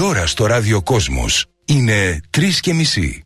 ώρα στο Ράδιο Κόσμος. Είναι 3:30.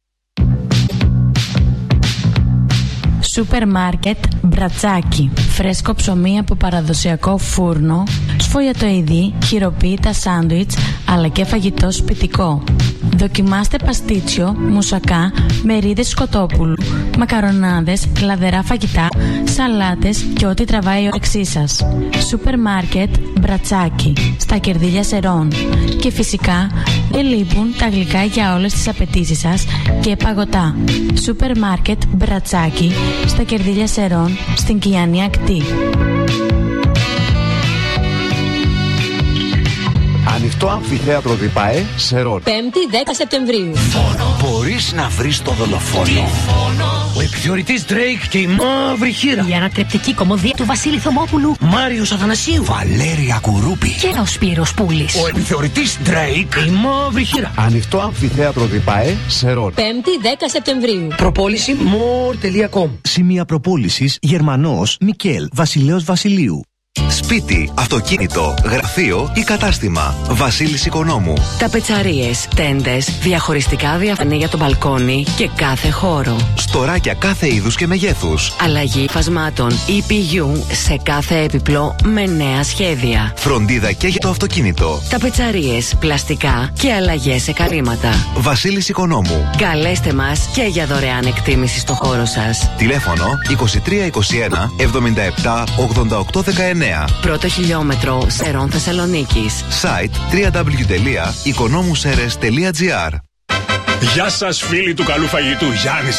Σούπερ μάρκετ Μπρατσάκι. Φρέσκο ψωμί από παραδοσιακό φούρνο, σφολιατοειδή, χειροποίητα σάντουιτς, αλλά και φαγητό σπιτικό. Δοκιμάστε παστίτσιο, μουσακά, μερίδες σκοτόπουλου, μακαρονάδες, λαδερά φαγητά, σαλάτες και ό,τι τραβάει η όρεξή σας. Σούπερ μάρκετ Μπρατσάκι, στα Κερδίλια Σερών. Και φυσικά δεν λείπουν τα γλυκά για όλες τις απαιτήσεις σας και παγωτά. Σούπερ μάρκετ Μπρατσάκι, στα Κερδίλια Σερών, στην Κιανή Ακτή. Ανοιχτό αμφιθέατρο Διπάε, Σερών. 5η 10 Σεπτεμβρίου. Μπορείς να βρεις το δολοφόνο. Ο επιθεωρητής Drake και η μαύρη χείρα. Η ανατρεπτική κωμωδία του Βασίλη Θωμόπουλου. Μάριος Αθανασίου. Βαλέρια Κουρούπη. Και ο Σπύρος Πούλης. Ο επιθεωρητής Drake και η μαύρη χείρα. Ανοιχτό αμφιθέατρο Διπάε, Σερών. 5η 10 Σεπτεμβρίου. Προπόληση more.com. Σημεία προπόλησης Γερμανός Μικέλ Βασιλέος Βασιλείου. Σπίτι, αυτοκίνητο, γραφείο ή κατάστημα. Βασίλης Οικονόμου. Ταπετσαρίες, τέντες, διαχωριστικά διαφανή για το μπαλκόνι και κάθε χώρο. Στοράκια κάθε είδους και μεγέθους. Αλλαγή φασμάτων EPU σε κάθε έπιπλο με νέα σχέδια. Φροντίδα και για το αυτοκίνητο. Ταπετσαρίες, πλαστικά και αλλαγές σε καρύματα. Βασίλης Οικονόμου. Καλέστε μας και για δωρεάν εκτίμηση στο χώρο σας. Τηλέφωνο 2321 77 88 19. Πρώτο χιλιόμετρο Σερών Θεσσαλονίκης. Site www.economuseres.gr. Γεια σας φίλοι του καλού φαγητού, Γιάννης